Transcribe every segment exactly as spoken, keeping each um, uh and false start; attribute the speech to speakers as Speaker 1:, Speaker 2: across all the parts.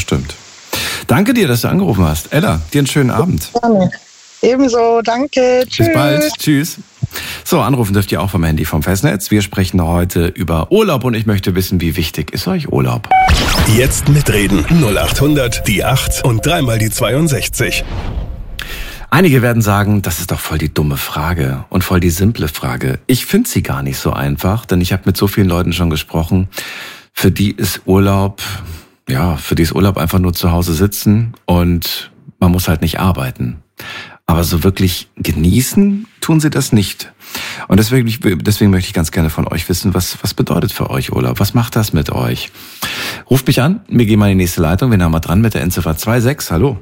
Speaker 1: stimmt. Danke dir, dass du angerufen hast. Ella, dir einen schönen Abend.
Speaker 2: Gerne. Ebenso, danke. Tschüss.
Speaker 1: Bis bald. Tschüss. So, anrufen dürft ihr auch vom Handy vom Festnetz. Wir sprechen heute über Urlaub und ich möchte wissen, wie wichtig ist euch Urlaub?
Speaker 3: Jetzt mitreden. null acht hundert, die acht und dreimal die zweiundsechzig.
Speaker 1: Einige werden sagen, das ist doch voll die dumme Frage und voll die simple Frage. Ich finde sie gar nicht so einfach, denn ich habe mit so vielen Leuten schon gesprochen, für die ist Urlaub, ja, für die ist Urlaub einfach nur zu Hause sitzen und man muss halt nicht arbeiten. Aber so wirklich genießen tun sie das nicht. Und deswegen, deswegen möchte ich ganz gerne von euch wissen, was, was bedeutet für euch Urlaub? Was macht das mit euch? Ruft mich an, wir gehen mal in die nächste Leitung. Wir haben mal dran mit der Endziffer zwei sechs. Hallo.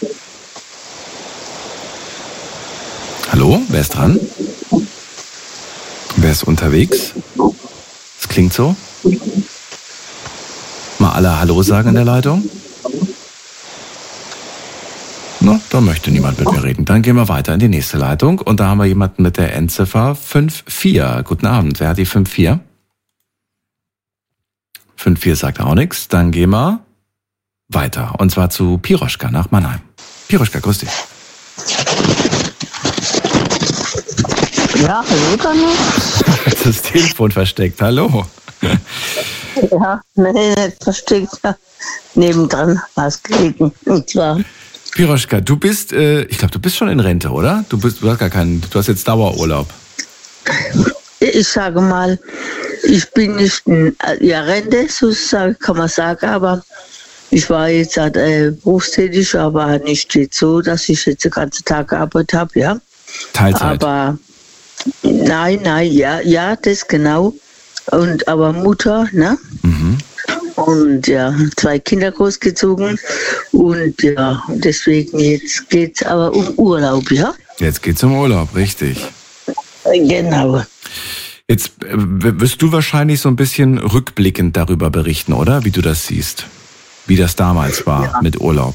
Speaker 1: Hallo, wer ist dran? Wer ist unterwegs? Das klingt so. Mal alle Hallo sagen in der Leitung. Na, da möchte niemand mit mir reden. Dann gehen wir weiter in die nächste Leitung. Und da haben wir jemanden mit der Endziffer fünf vier. Guten Abend. Wer hat die fünf vier? fünf vier sagt auch nichts. Dann gehen wir weiter. Und zwar zu Piroschka nach Mannheim. Piroschka, grüß dich.
Speaker 4: Ja, hallo dann noch.
Speaker 1: Das Telefon versteckt. Hallo.
Speaker 4: Ja, nee, nicht versteckt. Nebendran was gelegen. Und zwar...
Speaker 1: Piroschka, du bist, äh, ich glaube, du bist schon in Rente, oder? Du bist, du hast gar keinen, du hast jetzt Dauerurlaub.
Speaker 4: Ich sage mal, ich bin nicht in ja, Rente, sozusagen, kann man sagen, aber ich war jetzt äh, berufstätig, aber nicht jetzt so, dass ich jetzt den ganzen Tag gearbeitet habe, ja.
Speaker 1: Teilzeit.
Speaker 4: Aber nein, nein, ja, ja, das genau. Und aber Mutter, ne?
Speaker 1: Mhm.
Speaker 4: Und ja, zwei Kinder großgezogen. Und ja, deswegen jetzt geht's aber um Urlaub, ja?
Speaker 1: Jetzt geht's um Urlaub, richtig.
Speaker 4: Genau.
Speaker 1: Jetzt äh, wirst du wahrscheinlich so ein bisschen rückblickend darüber berichten, oder? Wie du das siehst. Wie das damals war ja. Mit Urlaub.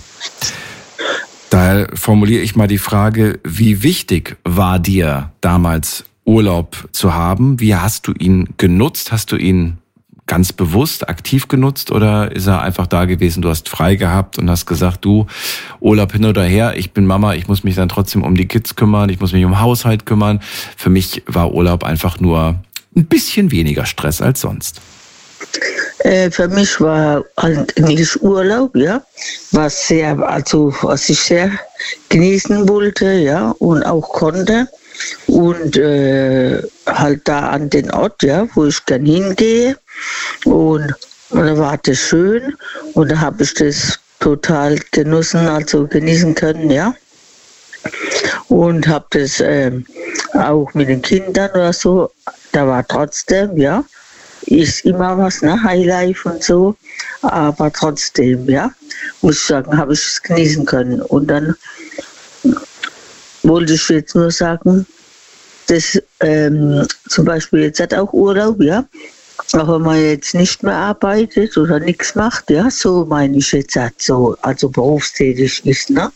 Speaker 1: Daher formuliere ich mal die Frage, wie wichtig war dir damals Urlaub zu haben? Wie hast du ihn genutzt? Hast du ihn ganz bewusst, aktiv genutzt oder ist er einfach da gewesen, du hast frei gehabt und hast gesagt, du, Urlaub hin oder her, ich bin Mama, ich muss mich dann trotzdem um die Kids kümmern, ich muss mich um Haushalt kümmern. Für mich war Urlaub einfach nur ein bisschen weniger Stress als sonst.
Speaker 4: Äh, für mich war eigentlich Urlaub, ja, was sehr, also was ich sehr genießen wollte, ja, und auch konnte. Und äh, halt da an den Ort, ja, wo ich gern hingehe. Und, und da war das schön und da habe ich das total genossen, also genießen können, ja. Und habe das äh, auch mit den Kindern oder so, da war trotzdem, ja, ist immer was, ne, Highlife und so, aber trotzdem, ja, muss ich sagen, habe ich es genießen können. Und dann wollte ich jetzt nur sagen, dass ähm, zum Beispiel jetzt hat auch Urlaub, ja, auch wenn man jetzt nicht mehr arbeitet oder nichts macht, ja, so meine ich jetzt halt so, also berufstätig ist, ne,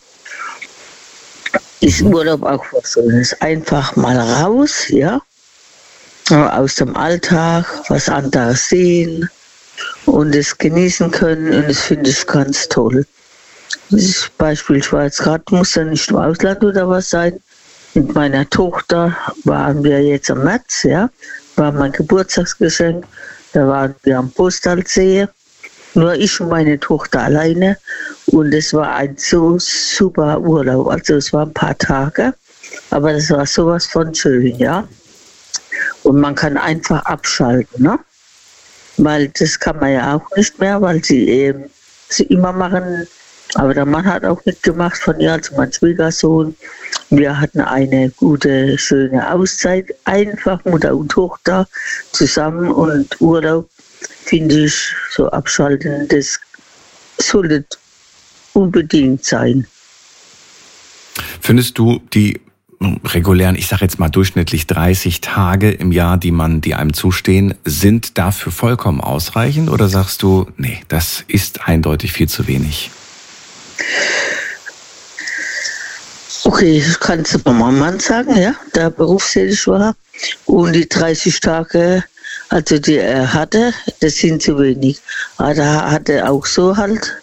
Speaker 4: ist Urlaub auch was Schönes. Einfach mal raus, ja, aus dem Alltag, was anderes sehen und es genießen können und das finde ich ganz toll. Das Beispiel, ich war jetzt gerade, muss ja nicht im Ausland oder was sein. Mit meiner Tochter waren wir jetzt im März, ja, war mein Geburtstagsgeschenk. Da waren wir am Postalsee, nur ich und meine Tochter alleine. Und es war ein so super Urlaub. Also es waren ein paar Tage, aber das war sowas von schön, ja. Und man kann einfach abschalten, ne? Weil das kann man ja auch nicht mehr, weil sie eben sie immer machen. Aber der Mann hat auch mitgemacht von ihr, also mein Schwiegersohn. Wir hatten eine gute, schöne Auszeit, einfach Mutter und Tochter zusammen und Urlaub, finde ich, so abschalten, das sollte unbedingt sein.
Speaker 1: Findest du die regulären, ich sage jetzt mal durchschnittlich dreißig Tage im Jahr, die man, die einem zustehen, sind dafür vollkommen ausreichend? Oder sagst du, nee, das ist eindeutig viel zu wenig?
Speaker 4: Okay, das kannst du bei meinem Mann sagen, ja, der berufstätig war. Und die dreißig Tage, also die er hatte, das sind zu wenig. Aber da hat er auch so halt